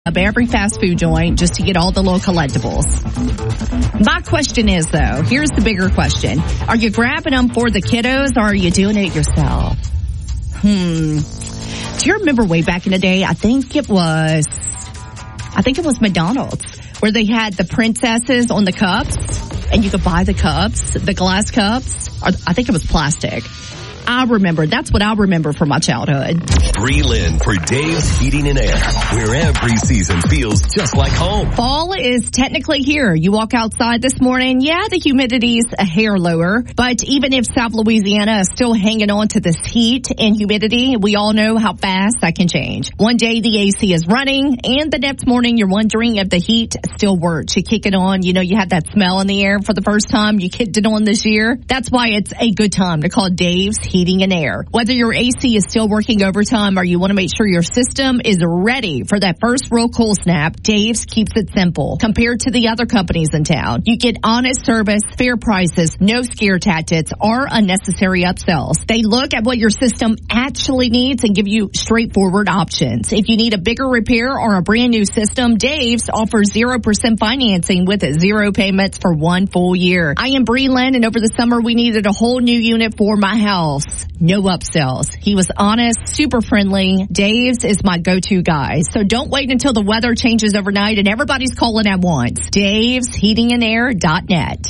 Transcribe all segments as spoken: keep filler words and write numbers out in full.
of every fast food joint just to get all the little collectibles. My question is, though, here's the bigger question. Are you grabbing them for the kiddos or are you doing it yourself? Hmm. Do you remember way back in the day, I think it was, I think it was McDonald's, where they had the princesses on the cups and you could buy the cups, the glass cups, or I think it was plastic. I remember. That's what I remember from my childhood. Breland for Dave's Heating and Air, where every season feels just like home. Fall is technically here. You walk outside this morning, yeah, the humidity's a hair lower, but even if South Louisiana is still hanging on to this heat and humidity, we all know how fast that can change. One day the A C is running, and the next morning you're wondering if the heat still works. You kick it on, you know, you have that smell in the air for the first time. You kicked it on this year. That's why it's a good time to call Dave's Heating and Air. Whether your A C is still working overtime or you want to make sure your system is ready for that first real cool snap, Dave's keeps it simple. Compared to the other companies in town, you get honest service, fair prices, no scare tactics, or unnecessary upsells. They look at what your system actually needs and give you straightforward options. If you need a bigger repair or a brand new system, Dave's offers zero percent financing with zero payments for one full year. I am Breland, and over the summer we needed a whole new unit for my house. No upsells. He was honest, super friendly. Dave's is my go-to guy. So don't wait until the weather changes overnight and everybody's calling at once. Dave's Heating and Air dot net.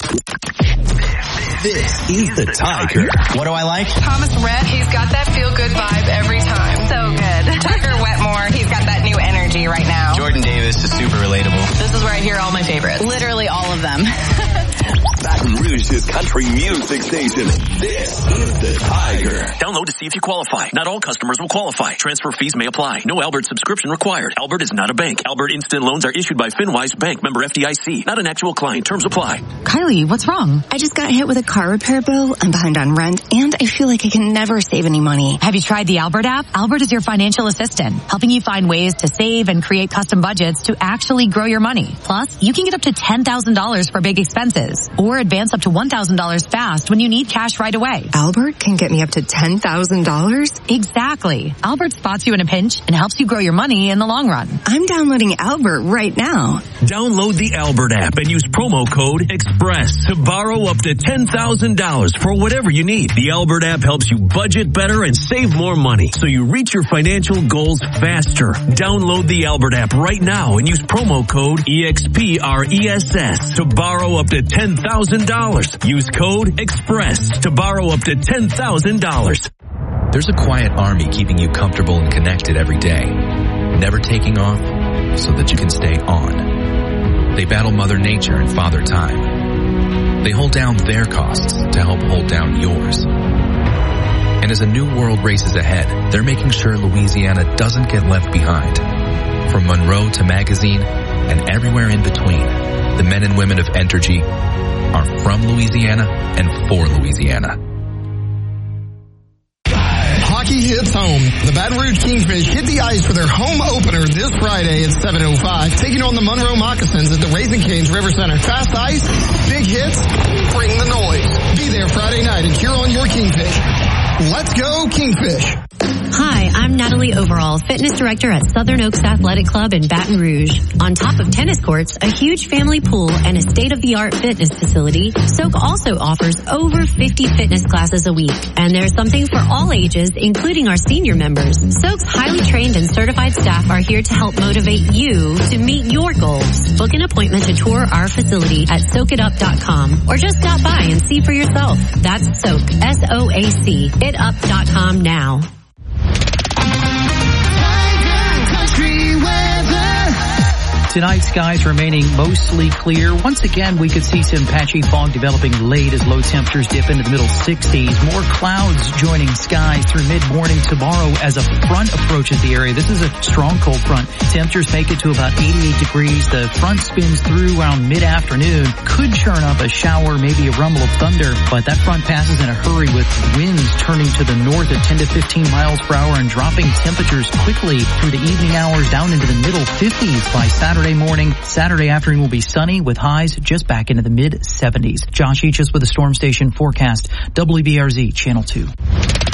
This is the Tiger. What do I like? Thomas Rhett, he's got that feel-good vibe every time. So good. Tiger Wetmore, he's got that new energy right now. Jordan Davis is super relatable. This is where I hear all my favorites. Literally all of them. Baton Rouge's country music station. This is the Tiger. Download to see if you qualify. Not all customers will qualify. Transfer fees may apply. No Albert subscription required. Albert is not a bank. Albert Instant Loans are issued by FinWise Bank, member F D I C. Not an actual client. Terms apply. Kylie, what's wrong? I just got hit with a car repair bill. I'm behind on rent, and I feel like I can never save any money. Have you tried the Albert app? Albert is your financial assistant, helping you find ways to save and create custom budgets to actually grow your money. Plus, you can get up to ten thousand dollars for big expenses, or advance up to one thousand dollars fast when you need cash right away. Albert can get me up to ten thousand dollars? Exactly. Albert spots you in a pinch and helps you grow your money in the long run. I'm downloading Albert right now. Download the Albert app and use promo code EXPRESS to borrow up to ten thousand dollars for whatever you need. The Albert app helps you budget better and save more money so you reach your financial goals faster. Download the Albert app right now and use promo code EXPRESS to borrow up to ten thousand dollars. Use code EXPRESS to borrow up to ten thousand dollars. There's a quiet army keeping you comfortable and connected every day, never taking off so that you can stay on. They battle Mother Nature and Father Time. They hold down their costs to help hold down yours. And as a new world races ahead, they're making sure Louisiana doesn't get left behind. From Monroe to Magazine and everywhere in between, the men and women of Entergy are from Louisiana and for Louisiana. Hockey hits home. The Baton Rouge Kingfish hit the ice for their home opener this Friday at seven oh five, taking on the Monroe Moccasins at the Raising Cane's River Center. Fast ice, big hits, bring the noise. Be there Friday night and cheer on your Kingfish. Let's go Kingfish. Hi, I'm Natalie Overall, Fitness Director at Southern Oaks Athletic Club in Baton Rouge. On top of tennis courts, a huge family pool, and a state-of-the-art fitness facility, Soak also offers over fifty fitness classes a week. And there's something for all ages, including our senior members. Soak's highly trained and certified staff are here to help motivate you to meet your goals. Book an appointment to tour our facility at soak it up dot com or just stop by and see for yourself. That's Soak, S O A C, it up dot com now. Tonight, skies remaining mostly clear. Once again, we could see some patchy fog developing late as low temperatures dip into the middle sixties. More clouds joining skies through mid-morning tomorrow as a front approaches the area. This is a strong cold front. Temperatures make it to about eighty-eight degrees. The front spins through around mid-afternoon. Could churn up a shower, maybe a rumble of thunder, but that front passes in a hurry with winds turning to the north at ten to fifteen miles per hour and dropping temperatures quickly through the evening hours down into the middle fifties by Saturday morning. Saturday afternoon will be sunny with highs just back into the mid seventies. Josh Eachus with the Storm Station forecast. W B R Z Channel two.